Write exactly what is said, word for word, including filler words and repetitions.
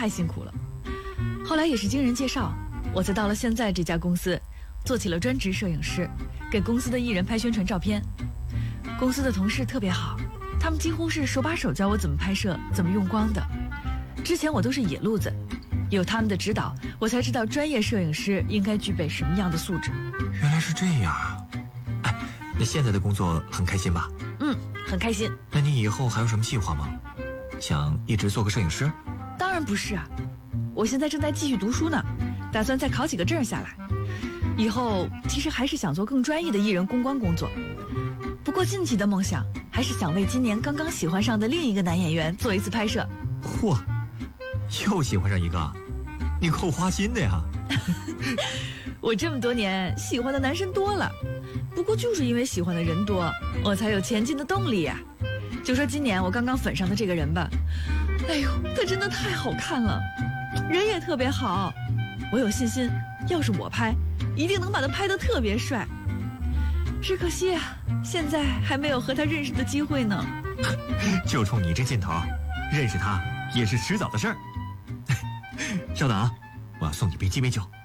太辛苦了。后来也是经人介绍，我才到了现在这家公司，做起了专职摄影师，给公司的艺人拍宣传照片。公司的同事特别好，他们几乎是手把手教我怎么拍摄，怎么用光的。之前我都是野路子，有他们的指导，我才知道专业摄影师应该具备什么样的素质。 原来是这样啊！哎，那现在的工作很开心吧？ 嗯，很开心。 那你以后还有什么计划吗？想一直做个摄影师？ 当然不是啊，我现在正在继续读书呢，打算再考几个证下来。以后其实还是想做更专业的艺人公关工作。不过近期的梦想还是想为今年刚刚喜欢上的另一个男演员做一次拍摄。 嚯，又喜欢上一个，你够花心的呀！ 我这么多年喜欢的男生多了，不过就是因为喜欢的人多，我才有前进的动力呀。就说今年我刚刚粉上的这个人吧，哎呦，他真的太好看了，人也特别好，我有信心，要是我拍，一定能把他拍得特别帅。只可惜啊，现在还没有和他认识的机会呢。 就冲你这劲头，认识他也是迟早的事儿。稍等啊，我要送你杯鸡尾酒。